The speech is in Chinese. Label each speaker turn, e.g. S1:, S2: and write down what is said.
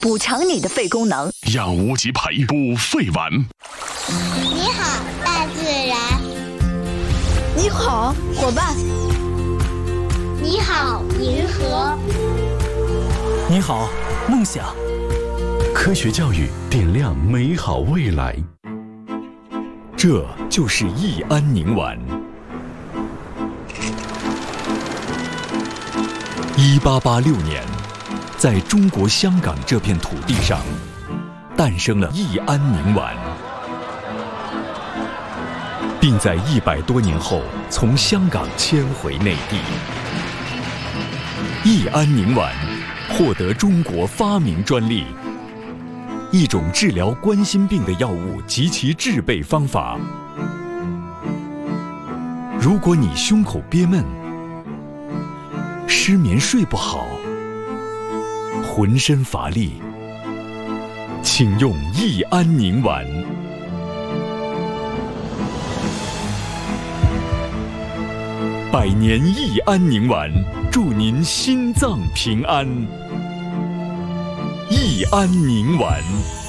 S1: 补强你的肺功能，
S2: 让无极培补肺丸。
S3: 你好，大自然。
S1: 你好，伙伴。
S3: 你好，银河。
S4: 你好，梦想。
S5: 科学教育点亮美好未来。这就是益安宁丸。1886年，在中国香港这片土地上，诞生了益安宁丸，并在100多年后从香港迁回内地。益安宁丸获得中国发明专利，一种治疗冠心病的药物及其制备方法。如果你胸口憋闷、失眠睡不好、浑身乏力，请用益安宁丸。100年益安宁丸，祝您心脏平安。益安宁丸。